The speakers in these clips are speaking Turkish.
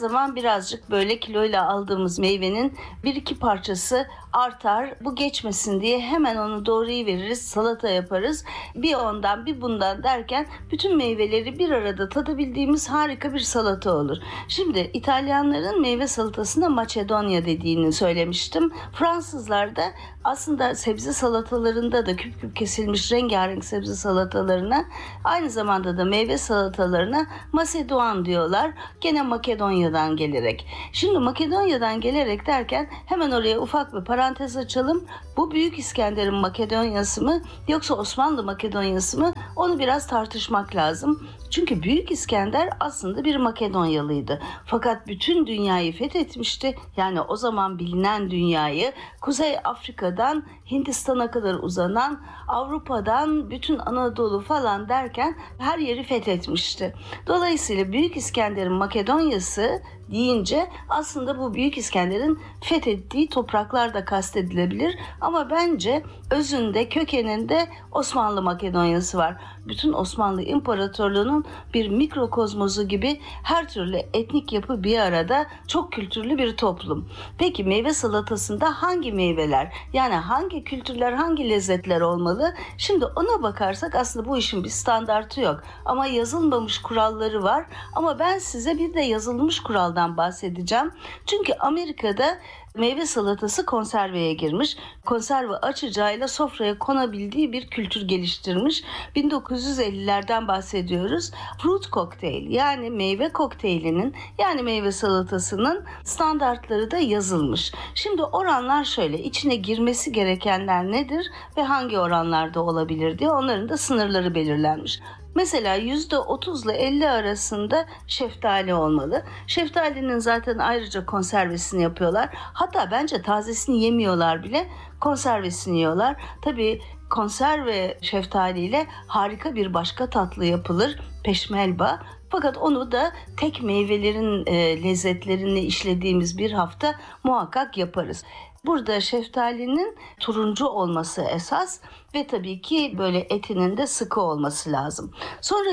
zaman birazcık böyle kiloyla aldığımız meyvenin bir iki parçası artar. Bu geçmesin diye hemen onu doğrayı veririz, salata yaparız. Bir ondan bir bundan derken bütün meyveleri bir arada tadabildiğimiz harika bir salata olur. Şimdi İtalyanların meyve salatasına Macedonya dediğini söylemiştim. Fransızlar da aslında sebze salatalarında da küp küp kesilmiş rengarenk sebze salatalarına, aynı zamanda da meyve salatalarına Masedoğan diyorlar. Gene Makedonya'dan gelerek. Şimdi Makedonya'dan gelerek derken hemen oraya ufak bir parantez açalım. Bu Büyük İskender'in Makedonyası mı yoksa Osmanlı Makedonyası mı? Onu biraz tartışmak lazım. Çünkü Büyük İskender aslında bir Makedonyalıydı. Fakat bütün dünyayı fethetmişti. Yani o zaman bilinen dünyayı, Kuzey Afrika'dan Hindistan'a kadar uzanan, Avrupa'dan bütün Anadolu falan derken her yeri fethetmişti. Dolayısıyla Büyük İskender'in Makedonyası deyince aslında bu Büyük İskender'in fethettiği topraklar da kastedilebilir. Ama bence özünde, kökeninde Osmanlı Makedonyası var. Bütün Osmanlı İmparatorluğu'nun bir mikrokozmosu gibi her türlü etnik yapı bir arada, çok kültürlü bir toplum. Peki meyve salatasında hangi meyveler, yani hangi kültürler, hangi lezzetler olmalı? Şimdi ona bakarsak aslında bu işin bir standartı yok. Ama yazılmamış kuralları var. Ama ben size bir de yazılmış kuraldan bahsedeceğim. Çünkü Amerika'da meyve salatası konserveye girmiş. Konserve açacağıyla sofraya konabildiği bir kültür geliştirmiş. 1950'lerden bahsediyoruz. Fruit kokteyl, yani meyve kokteylinin, yani meyve salatasının standartları da yazılmış. Şimdi oranlar şöyle, içine girmesi gerekenler nedir ve hangi oranlarda olabilir diye onların da sınırları belirlenmiş. Mesela %30 ile 50 arasında şeftali olmalı. Şeftalinin zaten ayrıca konservesini yapıyorlar. Hatta bence tazesini yemiyorlar bile, konservesini yiyorlar. Tabii konserve şeftaliyle harika bir başka tatlı yapılır, peşmelba. Fakat onu da tek meyvelerin lezzetlerini işlediğimiz bir hafta muhakkak yaparız. Burada şeftalinin turuncu olması esas ve tabii ki böyle etinin de sıkı olması lazım. Sonra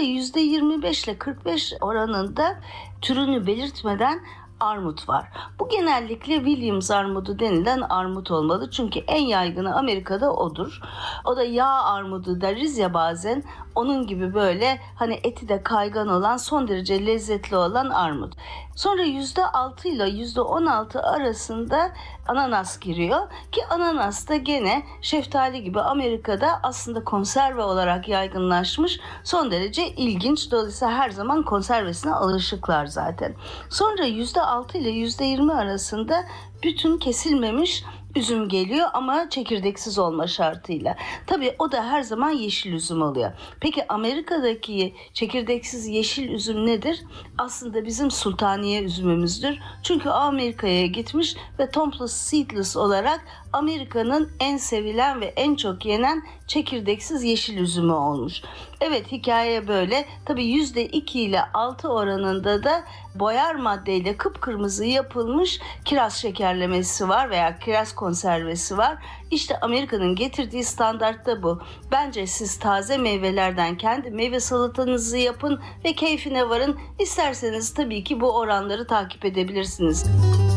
%25 ile 45 oranında türünü belirtmeden armut var. Bu genellikle Williams armudu denilen armut olmalı. Çünkü en yaygını Amerika'da odur. O da yağ armudu deriz ya bazen. Onun gibi böyle hani eti de kaygan olan, son derece lezzetli olan armut. Sonra %6 ile %16 arasında ananas giriyor ki ananas da gene şeftali gibi Amerika'da aslında konserve olarak yaygınlaşmış. Son derece ilginç. Dolayısıyla her zaman konservesine alışıklar zaten. Sonra %6 ile %20 arasında bütün kesilmemiş üzüm geliyor ama çekirdeksiz olma şartıyla. Tabii o da her zaman yeşil üzüm oluyor. Peki Amerika'daki çekirdeksiz yeşil üzüm nedir? Aslında bizim sultaniye üzümümüzdür. Çünkü Amerika'ya gitmiş ve topless seedless olarak Amerika'nın en sevilen ve en çok yenen çekirdeksiz yeşil üzümü olmuş. Evet, hikaye böyle. Tabii %2 ile 6 oranında da boyar maddeyle kıpkırmızı yapılmış kiraz şekerlemesi var veya kiraz konservesi var. İşte Amerika'nın getirdiği standart da bu. Bence siz taze meyvelerden kendi meyve salatanızı yapın ve keyfine varın. İsterseniz tabii ki bu oranları takip edebilirsiniz.